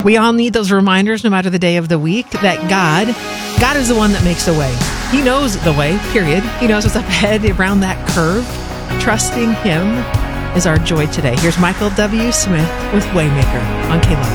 We all need those reminders, no matter the day of the week, that God is the one that makes a way. He knows the way, period. He knows what's up ahead around that curve. Trusting Him is our joy today. Here's Michael W. Smith with Waymaker on K-Love.